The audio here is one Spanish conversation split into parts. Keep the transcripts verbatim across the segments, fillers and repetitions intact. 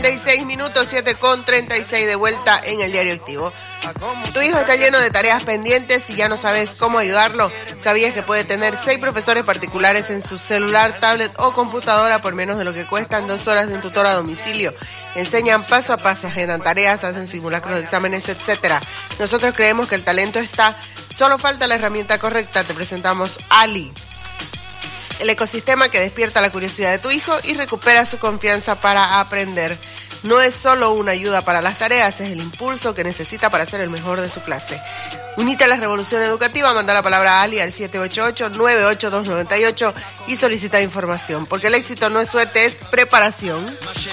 treinta y seis minutos, siete con treinta y seis de vuelta en el Diario Activo. Tu hijo está lleno de tareas pendientes y ya no sabes cómo ayudarlo. ¿Sabías que puede tener seis profesores particulares en su celular, tablet o computadora por menos de lo que cuestan dos horas de un tutor a domicilio? Enseñan paso a paso, agendan tareas, hacen simulacros de exámenes, etcétera. Nosotros creemos que el talento está, solo falta la herramienta correcta. Te presentamos Ali, el ecosistema que despierta la curiosidad de tu hijo y recupera su confianza para aprender. No es solo una ayuda para las tareas, es el impulso que necesita para ser el mejor de su clase. Unite a la revolución educativa, manda la palabra Ali al siete ocho ocho, nueve ocho dos, nueve ocho y solicita información, porque el éxito no es suerte, es preparación.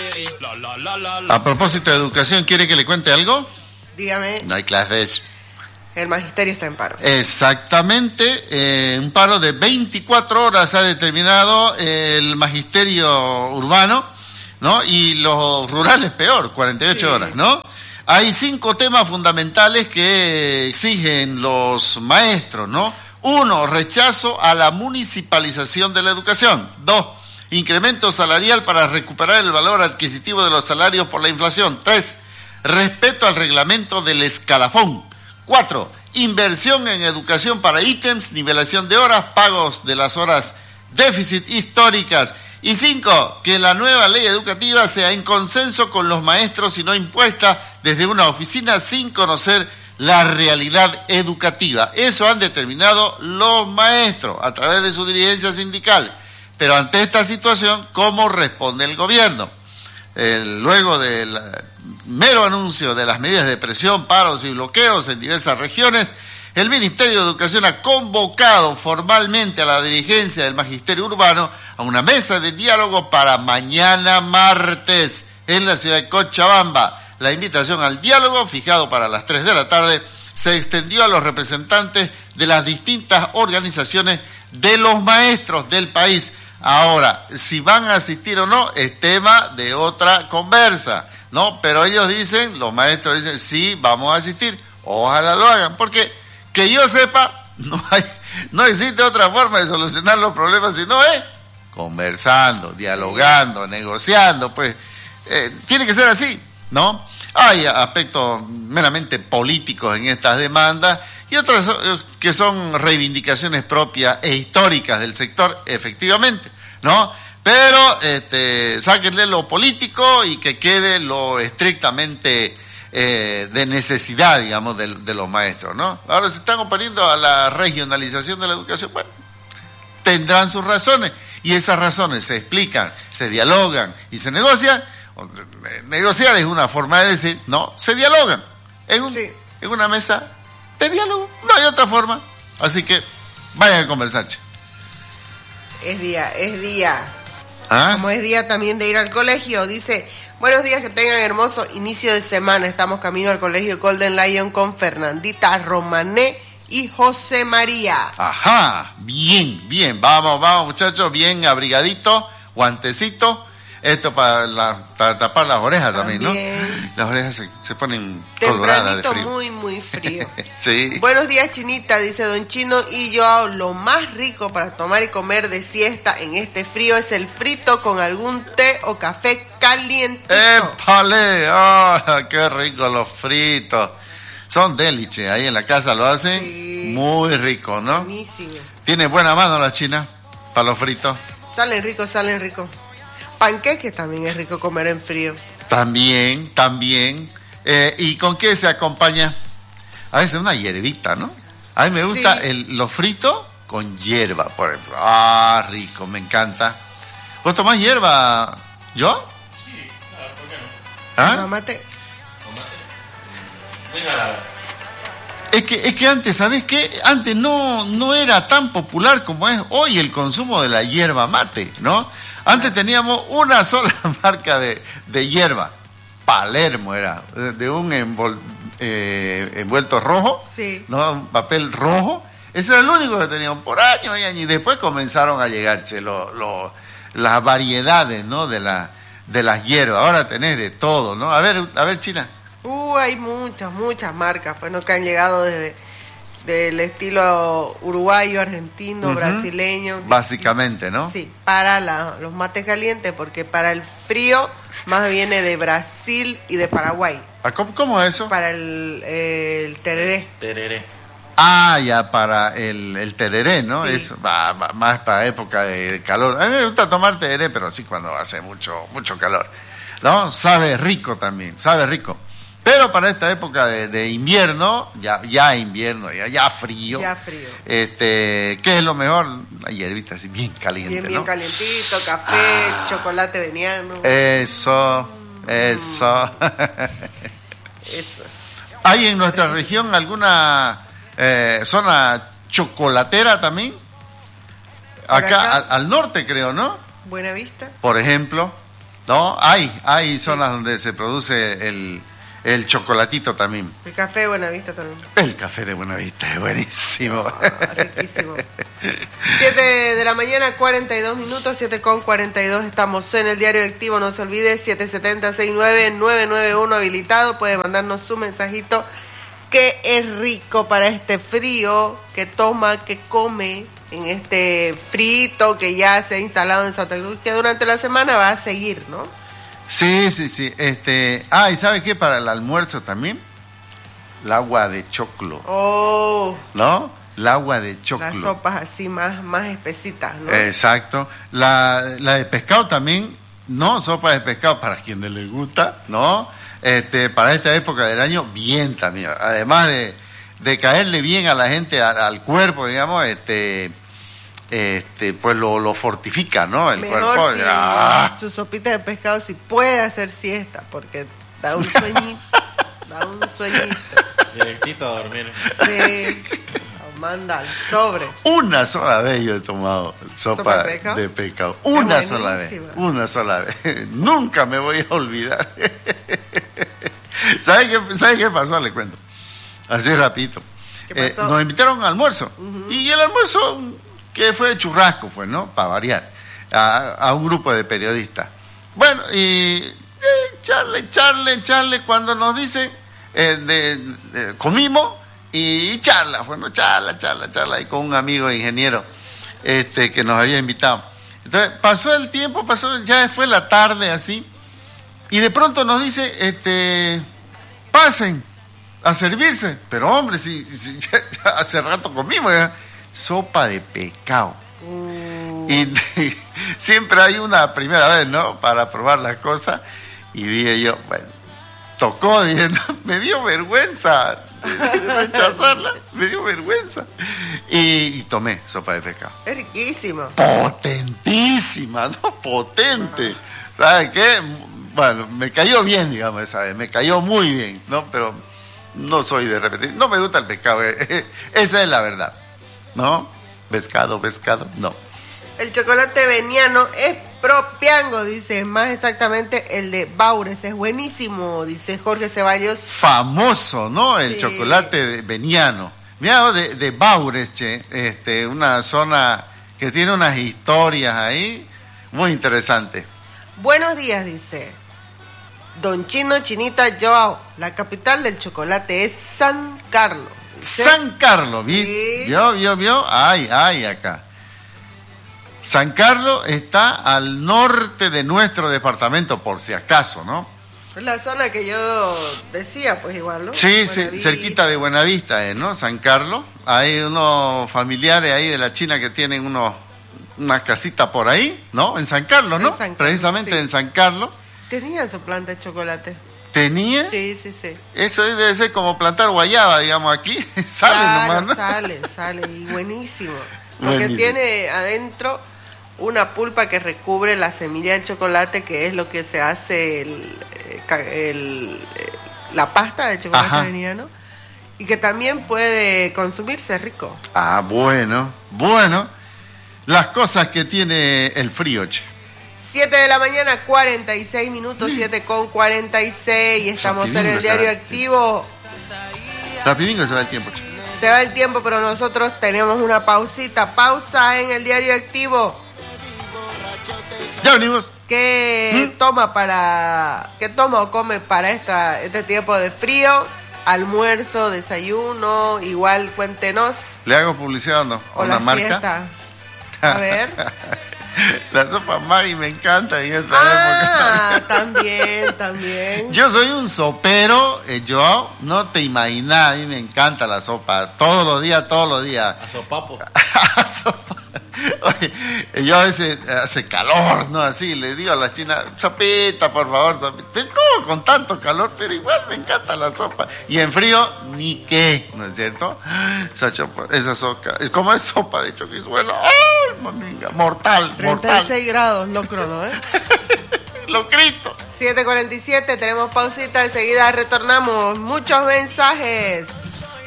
A propósito de educación, ¿quiere que le cuente algo? Dígame. No hay clases. El magisterio está en paro. Exactamente, eh, un paro de veinticuatro horas ha determinado el magisterio urbano, ¿no? Y los rurales peor, cuarenta y ocho sí. horas, ¿no? Hay cinco temas fundamentales que exigen los maestros, ¿no? Uno, rechazo a la municipalización de la educación. Dos, incremento salarial para recuperar el valor adquisitivo de los salarios por la inflación. Tres, respeto al reglamento del escalafón. Cuatro, inversión en educación para ítems, nivelación de horas, pagos de las horas déficit históricas. Y cinco, que la nueva ley educativa sea en consenso con los maestros y no impuesta desde una oficina sin conocer la realidad educativa. Eso han determinado los maestros a través de su dirigencia sindical. Pero ante esta situación, ¿cómo responde el gobierno? El, luego del mero anuncio de las medidas de presión, paros y bloqueos en diversas regiones, el Ministerio de Educación ha convocado formalmente a la dirigencia del Magisterio Urbano a una mesa de diálogo para mañana martes en la ciudad de Cochabamba. La invitación al diálogo, fijado para las tres de la tarde, se extendió a los representantes de las distintas organizaciones de los maestros del país. Ahora, si van a asistir o no, es tema de otra conversa, ¿no? Pero ellos dicen, los maestros dicen, sí, vamos a asistir, ojalá lo hagan, porque que yo sepa, no hay, no existe otra forma de solucionar los problemas si no es conversando, dialogando, negociando, pues, eh, tiene que ser así, ¿no? Hay aspectos meramente políticos en estas demandas y otras que son reivindicaciones propias e históricas del sector, efectivamente, ¿no? Pero este, sáquenle lo político y que quede lo estrictamente eh, de necesidad, digamos, de, de los maestros, ¿no? Ahora se están oponiendo a la regionalización de la educación. Bueno, tendrán sus razones y esas razones se explican, se dialogan y se negocian. Negociar es una forma de decir, no, se dialogan en, un, sí. en una mesa de diálogo, no hay otra forma. Así que vayan a conversar. Che. Es día, es día. ¿Ah? Como es día también de ir al colegio, dice, buenos días, que tengan hermoso inicio de semana. Estamos camino al colegio Golden Lion con Fernandita Romané y José María. Ajá, bien, bien, vamos, vamos muchachos, bien abrigadito, guantecito. Esto para, la, para tapar las orejas también, también, ¿no? Las orejas se, se ponen coloradas de frío. Muy, muy frío. Sí. Buenos días, Chinita, dice Don Chino, y yo lo más rico para tomar y comer de siesta en este frío es el frito con algún té o café calientito. ¡Épale! ¡Ah, qué rico los fritos! Son delices, ahí en la casa lo hacen, sí. Muy rico, ¿no? Buenísimo. Tiene buena mano la China para los fritos. Salen ricos, salen ricos. Panqueques también es rico comer en frío. También, también. Eh, ¿Y con qué se acompaña? A veces una hierbita, ¿no? A mí me gusta sí. el, los fritos con hierba, por ejemplo. Ah, rico, me encanta. ¿Vos tomás hierba? ¿Yo? Sí, claro, ¿por qué no? ¿Ah? Tomate. Venga. Es que, es que antes, ¿sabés qué? Antes no, no era tan popular como es hoy el consumo de la hierba mate, ¿no? Antes teníamos una sola marca de, de hierba, Palermo era, de un envol, eh, envuelto rojo, sí. ¿no? Un papel rojo, ese era el único que teníamos por años y años, y después comenzaron a llegar, che, lo, lo, las variedades, ¿no? De, la, de las hierbas, ahora tenés de todo, ¿no? A ver, a ver, China. Uh, hay muchas, muchas marcas, pues no que han llegado desde, del estilo uruguayo, argentino, Ujú. brasileño. Básicamente, ¿no? Sí, para la- los mates calientes, porque para el frío más viene de Brasil y de Paraguay. Ah, ¿Cómo, cómo es eso? Para el, el tereré. Tereré. Ah, ya para el, el tereré, ¿no? Sí. Es va, va, más para época de calor. A mí me gusta tomar tereré, pero sí cuando hace mucho, mucho calor. ¿No? Sabe rico también, sabe rico. Pero para esta época de, de invierno, ya, ya invierno, ya, ya frío. Ya frío. Este, ¿qué es lo mejor? Una hierbita así bien caliente, Bien, bien ¿no? calientito, café, Ah. chocolate veniano. Eso, eso. Eso es. ¿Hay en nuestra región alguna eh, zona chocolatera también? Por Acá, acá. Al, al norte creo, ¿no? Buena Vista. Por ejemplo, ¿no? Hay, hay zonas donde se produce el, el chocolatito también. El café de Buena Vista también. El café de Buenavista es buenísimo. Ah, riquísimo. siete de la mañana, cuarenta y dos minutos, siete con cuarenta y dos. Estamos en el Diario Activo. No se olvide, siete siete cero, seis nueve nueve nueve uno habilitado. Puede mandarnos su mensajito. Que es rico para este frío, que toma, que come en este frito que ya se ha instalado en Santa Cruz, que durante la semana va a seguir, ¿no? Sí, sí, sí. Este, ah, ¿y sabe qué? Para el almuerzo también, el agua de choclo, Oh, ¿no? El agua de choclo. las sopas así más, más espesitas, ¿no? Exacto. La, la de pescado también, ¿no? Sopa de pescado para quienes les gusta, ¿no? Este, para esta época del año, bien también. Además de, de caerle bien a la gente, a- al cuerpo, digamos, este, este, pues lo, lo fortifica, ¿no? El Mejor cuerpo. si ¡ah! su sopita de pescado si puede hacer siesta, porque da un sueñito, da un sueñito. Directito a dormir. Sí, lo manda al sobre. Una sola vez yo he tomado sopa, ¿Sopa de pescado? de pescado. Una Está sola vez. buenísima. Una sola vez. Nunca me voy a olvidar. ¿Sabe qué, ¿Sabe qué pasó? Le cuento. Así rapidito. ¿Qué pasó? nos invitaron al almuerzo. Y el almuerzo, que fue churrasco, fue, ¿no? Para variar. A, a un grupo de periodistas. Bueno, y eh, charle, charle, charle, cuando nos dicen, eh, de, de- comimos y charla, bueno, charla, charla, charla, y con un amigo ingeniero este, que nos había invitado. Entonces, pasó el tiempo, pasó, ya fue la tarde así, y de pronto nos dice, este, pasen a servirse, pero hombre, si, si ya- ya hace rato comimos, ya. Sopa de pescado. Y, y siempre hay una primera vez, ¿no? Para probar las cosas. Y dije yo, bueno, tocó, dije, no, me dio vergüenza de rechazarla, me dio vergüenza. Y, y tomé sopa de pescado. Es riquísimo. Potentísima, ¿no? Potente. ¿Sabes qué? Bueno, me cayó bien, digamos, esa vez, me cayó muy bien, ¿no? Pero no soy de repetir, no me gusta el pescado, eh, esa es la verdad, ¿no? Pescado, pescado, no. El chocolate veniano es propiango, dice, más exactamente el de Baures, es buenísimo, dice Jorge Ceballos. Famoso, ¿no? El Sí. chocolate de- veniano. Mira, de, de Baures, che, este, una zona que tiene unas historias ahí muy interesantes. Buenos días, dice Don Chino Chinita Joao, la capital del chocolate es San Carlos. Dice, San Carlos, ¿vi? Sí. ¿Vio, vio, vio? Ay, ay, acá. San Carlos está al norte de nuestro departamento, por si acaso, ¿no? es la zona que yo decía, pues igual, ¿no? Sí, sí, Buenavista. cerquita de Buenavista, ¿eh? ¿No? San Carlos. Hay unos familiares ahí de la China que tienen unos unas casitas por ahí, ¿no? En San Carlos, ¿no? En San Carlos, Precisamente sí. en San Carlos. Tenían su planta de chocolate. Tenía. Sí, sí, sí. Eso debe ser como plantar guayaba, digamos, aquí. Sale Claro, nomás, ¿no? sale, sale, y buenísimo. Porque Buenísimo. tiene adentro una pulpa que recubre la semilla del chocolate, que es lo que se hace el, eh, ca- el, eh, la pasta de chocolate Ajá. veniano, y que también puede consumirse rico. Ah, bueno, bueno. Las cosas que tiene el frío, che. siete de la mañana, cuarenta y seis minutos, siete con cuarenta y seis, y estamos en Rapidinho el se va diario el activo. Rapidinho se va el tiempo, che. Se va el tiempo, pero nosotros tenemos una pausita. Pausa en el diario activo. Ya venimos. ¿Qué ¿Mm? toma para qué toma o come para esta este tiempo de frío? almuerzo, desayuno, igual cuéntenos. ¿Le hago publicidad o no? O ¿Una la marca? siesta. A ver. La sopa Maggi me encanta en esta Ah, época. también, también. Yo soy un sopero, eh, Joao, no te imaginas, a mí me encanta la sopa, todos los días, todos los días. A sopapo. Sopa. Oye, yo a veces hace calor, ¿no? Así, le digo a la china, sopita, por favor, sopita. Pero ¿cómo con tanto calor? Pero igual me encanta la sopa. Y en frío, ni qué, ¿no es cierto? Esa, chopa, esa sopa, ¿cómo es sopa de choquizuelo? ¡Ay, maminga! Mortal, mortal. treinta y seis grados, no crono, ¿eh? Lo grito. siete cuarenta y siete, tenemos pausita, enseguida retornamos. Muchos mensajes.